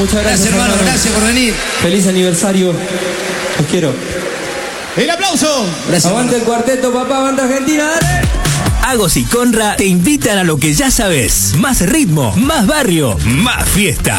Muchas gracias, hermano, gracias por venir. Feliz aniversario. Los quiero. ¡El aplauso! Gracias. Aguante el cuarteto, papá, aguante Argentina, dale. Agos y Conra te invitan a lo que ya sabes. Más ritmo, más barrio, más fiesta.